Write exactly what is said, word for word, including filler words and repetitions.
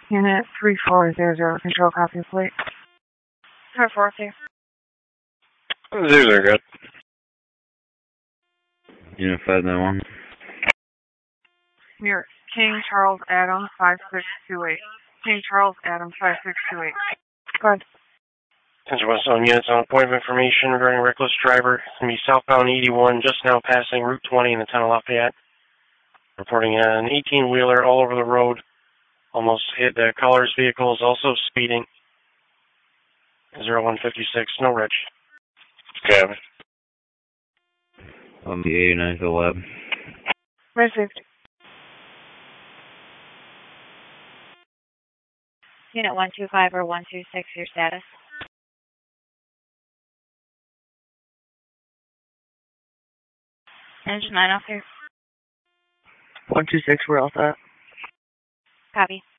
Unit three four zero zero, control copy plate. four four two. Zoos are good. Unit five nine one. Near King Charles Adam five six two eight. King Charles Adam five six two eight. Go ahead. Attention West Zone units on appointment information regarding reckless driver. It's going to be southbound eighty-one, just now passing Route twenty in the town of Lafayette. Reporting an eighteen-wheeler all over the road. Almost hit the Colors vehicles, also speeding. zero one fifty-six, no rich. Cabin. On the eighty-ninth lab. Received. Unit one two five or one two six, your status. Engine nine off here. one two six, we're all set. Copy.